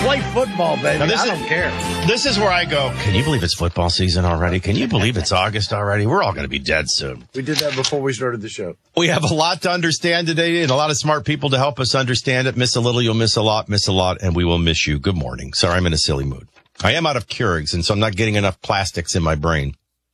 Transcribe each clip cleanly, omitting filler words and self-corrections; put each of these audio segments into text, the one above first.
play football, baby. I don't care. This is where I go, can you believe it's football season already? Can you believe it's August already? We're all going to be dead soon. We did that before we started the show. We have a lot to understand today and a lot of smart people to help us understand it. Miss a little, you'll miss a lot, and we will miss you. Good morning. Sorry, I'm in a silly mood. I am out of Keurigs, and so I'm not getting enough plastics in my brain.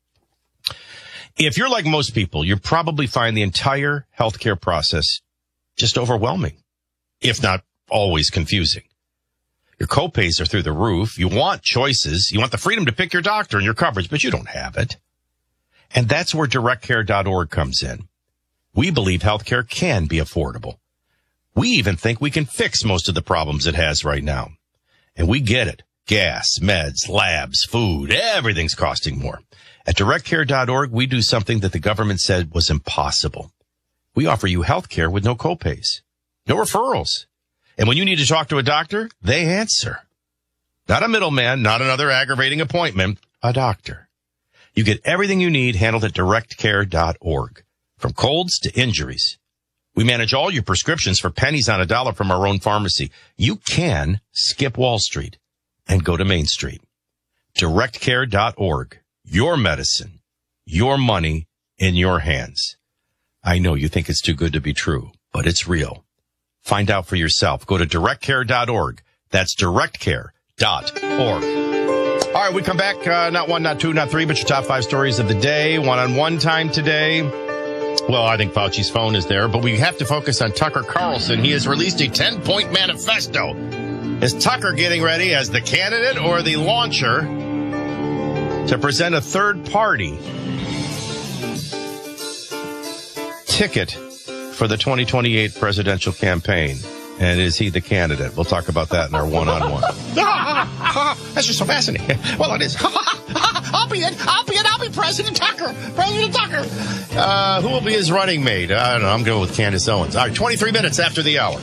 If you're like most people, you probably find the entire healthcare process just overwhelming, if not always confusing. Your copays are through the roof. You want choices. You want the freedom to pick your doctor and your coverage, but you don't have it. And that's where directcare.org comes in. We believe healthcare can be affordable. We even think we can fix most of the problems it has right now. And we get it. Gas, meds, labs, food, everything's costing more. At directcare.org, we do something that the government said was impossible. We offer you healthcare with no copays, no referrals. And when you need to talk to a doctor, they answer. Not a middleman, not another aggravating appointment, a doctor. You get everything you need handled at directcare.org, from colds to injuries. We manage all your prescriptions for pennies on a dollar from our own pharmacy. You can skip Wall Street and go to Main Street. Directcare.org. Your medicine, your money in your hands. I know you think it's too good to be true, but it's real. Find out for yourself. Go to directcare.org. That's directcare.org. All right, we come back. Not one, not two, not three, but your top 5 stories of the day. One-on-one time today. Well, I think Fauci's phone is there, but we have to focus on Tucker Carlson. He has released a 10-point manifesto. Is Tucker getting ready as the candidate or the launcher to present a third-party ticket for the 2028 presidential campaign? And is he the candidate? We'll talk about that in our one-on-one. That's just so fascinating. Well, it is. I'll be President Tucker. Who will be his running mate? I don't know. I'm going with Candace Owens. All right, 23 minutes after the hour.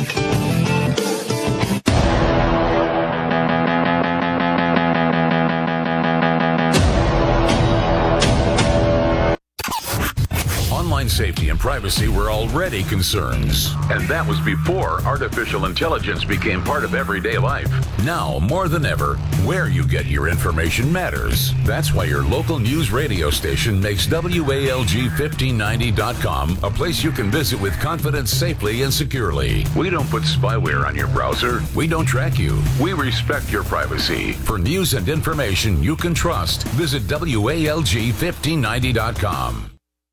Safety and privacy were already concerns. And that was before artificial intelligence became part of everyday life. Now, more than ever, where you get your information matters. That's why your local news radio station makes WALG1590.com a place you can visit with confidence safely and securely. We don't put spyware on your browser. We don't track you. We respect your privacy. For news and information you can trust, visit WALG1590.com.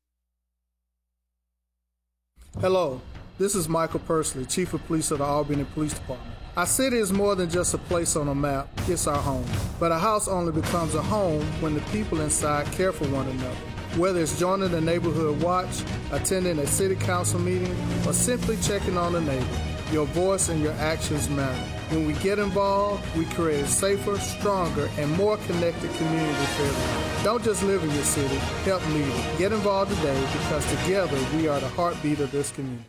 Hello, this is Michael Pursley, Chief of Police of the Albany Police Department. Our city is more than just a place on a map, it's our home. But a house only becomes a home when the people inside care for one another. Whether it's joining the neighborhood watch, attending a city council meeting, or simply checking on a neighbor, your voice and your actions matter. When we get involved, we create a safer, stronger, and more connected community for everyone. Don't just live in your city, help lead it. Get involved today because together we are the heartbeat of this community.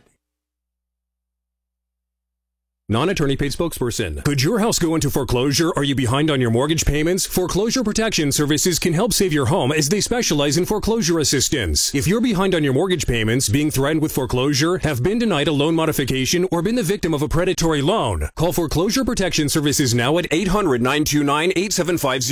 Non-attorney paid spokesperson. Could your house go into foreclosure? Are you behind on your mortgage payments? Foreclosure Protection Services can help save your home as they specialize in foreclosure assistance. If you're behind on your mortgage payments, being threatened with foreclosure, have been denied a loan modification, or been the victim of a predatory loan, call Foreclosure Protection Services now at 800-929-8750.